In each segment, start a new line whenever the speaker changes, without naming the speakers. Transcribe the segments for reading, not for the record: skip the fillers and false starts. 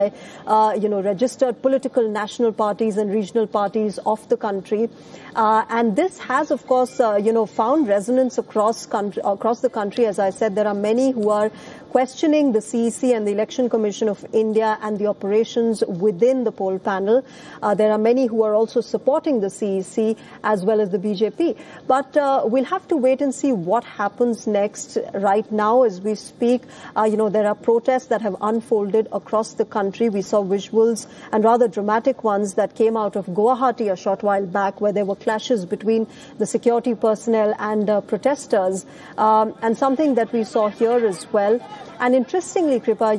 registered political national parties and regional parties of the country. And this has, of course, found resonance across the country. As I said, there are many who are questioning the CEC and the Election Commission of India and the operations within the poll panel. There are many who are also supporting the CEC as well as the BJP. But we'll have to wait and see what happens next. Right now, as we speak, there are protests that have unfolded across the country. We saw visuals and rather dramatic ones that came out of Guwahati a short while back, where there were clashes between the security personnel and protesters, and something that we saw here as well. And interestingly, Kripa,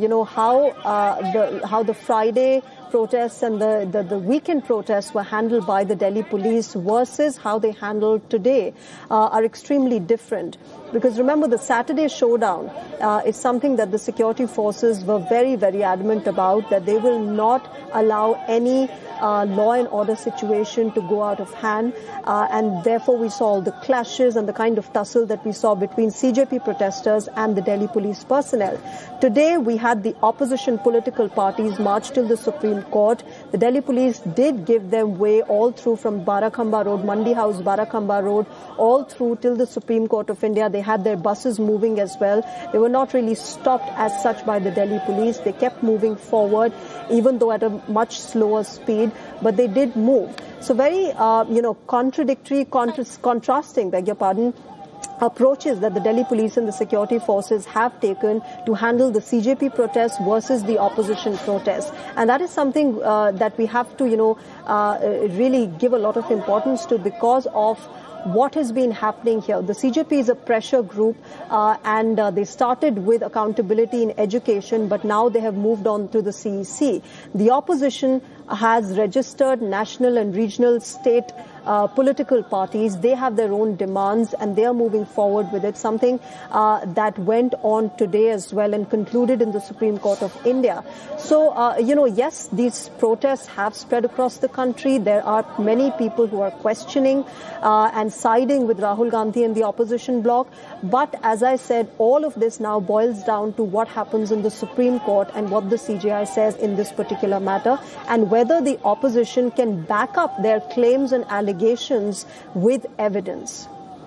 how the Friday protests and the weekend protests were handled by the Delhi police versus how they handled today are extremely different. Because remember, the Saturday showdown is something that the security forces were very, very adamant about, that they will not allow any law and order situation to go out of hand. And therefore, we saw all the clashes and the kind of tussle that we saw between CJP protesters and the Delhi police personnel. Today, we had the opposition political parties march till the Supreme Court. The Delhi police did give them way all through from Barakhamba Road, Mandi House, Barakhamba Road, all through till the Supreme Court of India. They had their buses moving as well. They were not really stopped as such by the Delhi police. They kept moving forward, even though at a much slower speed, but they did move. So very, contradictory, contrasting, beg your pardon, approaches that the Delhi police and the security forces have taken to handle the CJP protests versus the opposition protests. And that is something that we have to, really give a lot of importance to, because of what has been happening here. The CJP is a pressure group, and they started with accountability in education, but now they have moved on to the CEC. The opposition has registered national and regional state political parties. They have their own demands and they are moving forward with it, something that went on today as well and concluded in the Supreme Court of India. So, yes, these protests have spread across the country. There are many people who are questioning and siding with Rahul Gandhi and the opposition bloc. But as I said, all of this now boils down to what happens in the Supreme Court and what the CJI says in this particular matter, and whether the opposition can back up their claims and allegations with evidence.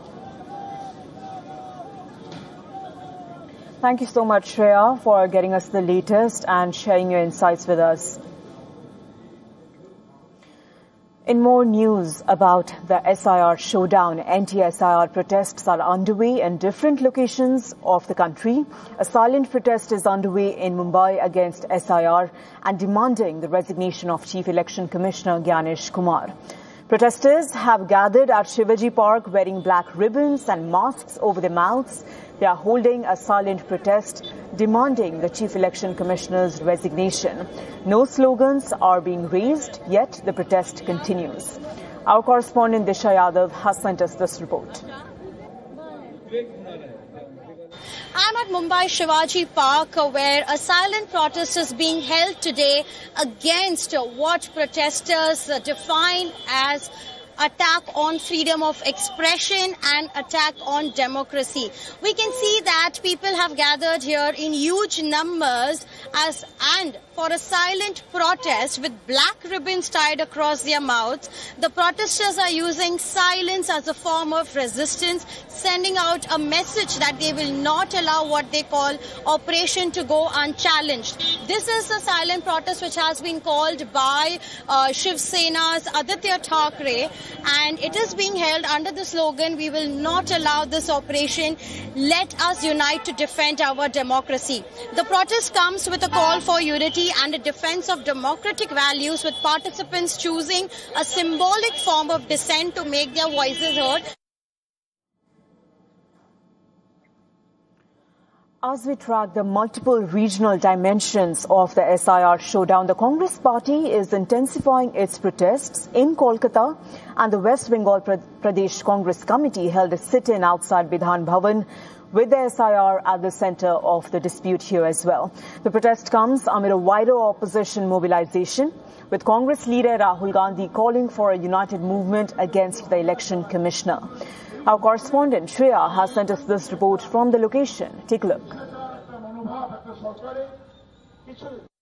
Thank you so much, Shreya, for getting us the latest and sharing your insights with us. In more news about the SIR showdown, anti-SIR protests are underway in different locations of the country. A silent protest is underway in Mumbai against SIR and demanding the resignation of Chief Election Commissioner Gyanesh Kumar. Protesters have gathered at Shivaji Park wearing black ribbons and masks over their mouths. They are holding a silent protest demanding the Chief Election Commissioner's resignation. No slogans are being raised, yet the protest continues. Our correspondent Disha Yadav has sent us this report.
I'm at Mumbai Shivaji Park, where a silent protest is being held today against what protesters define as attack on freedom of expression and attack on democracy. We can see that people have gathered here in huge numbers and for a silent protest with black ribbons tied across their mouths. The protesters are using silence as a form of resistance, sending out a message that they will not allow what they call operation to go unchallenged. This is a silent protest which has been called by Shiv Sena's Aditya Thackeray, and it is being held under the slogan, "We will not allow this operation. Let us unite to defend our democracy." The protest comes with a call for unity and a defense of democratic values, with participants choosing a symbolic form of dissent to make their voices heard.
As we track the multiple regional dimensions of the SIR showdown, the Congress party is intensifying its protests in Kolkata, and the West Bengal Pradesh Congress Committee held a sit-in outside Bidhan Bhavan with the SIR at the center of the dispute here as well. The protest comes amid a wider opposition mobilization, with Congress leader Rahul Gandhi calling for a united movement against the election commissioner. Our correspondent Shreya has sent us this report from the location. Take a look.